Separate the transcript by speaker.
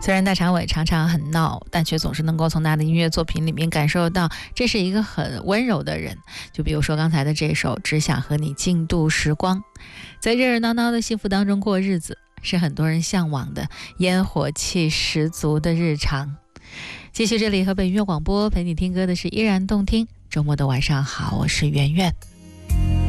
Speaker 1: 虽然大长尾常常很闹，但却总是能够从他的音乐作品里面感受到这是一个很温柔的人。就比如说刚才的这首《只想和你共度时光》，在热热闹闹的幸福当中过日子，是很多人向往的烟火气十足的日常。继续这里河北音乐广播，陪你听歌的是依然动听。周末的晚上好，我是圆圆。